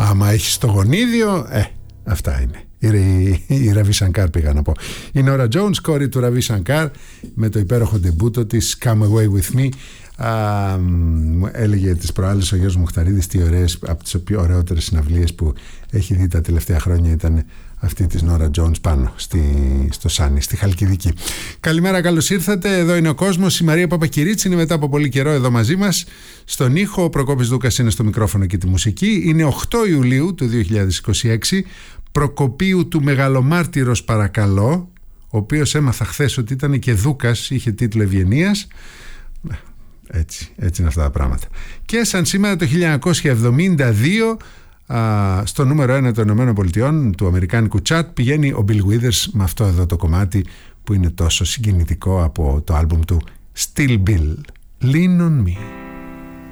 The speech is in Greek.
Άμα έχεις το γονίδιο, αυτά είναι. Η Ραβί Σανκάρ πήγα να πω. Η Νόρα Τζόουνς, κόρη του Ραβί Σανκάρ, με το υπέροχο ντεμπούτο της Come Away With Me. Μου έλεγε τις προάλλες ο Γιώργος Μουχταρίδης τι ωραίες, από τις πιο ωραιότερες συναυλίες που έχει δει τα τελευταία χρόνια ήταν αυτή της Νόρα Τζόουνς πάνω στο Σάνι, στη Χαλκιδική. Καλημέρα, καλώς ήρθατε. Εδώ είναι ο κόσμος. Η Μαρία Παπακυρίτση είναι μετά από πολύ καιρό εδώ μαζί μας. Στον ήχο ο Προκόπης Δούκας είναι στο μικρόφωνο και τη μουσική. Είναι 8 Ιουλίου του 2026. Προκοπίου του Μεγαλομάρτυρος παρακαλώ, ο οποίος έμαθα χθες ότι ήταν και Δούκας, είχε τίτλο ευγενίας. Έτσι είναι αυτά τα πράγματα. Και σαν σήμερα το 1972 στο νούμερο 1 των ΗΠΑ του αμερικάνικου τσάτ πηγαίνει ο Bill Withers με αυτό εδώ το κομμάτι που είναι τόσο συγκινητικό από το άλμπουμ του Still Bill, Lean on Me.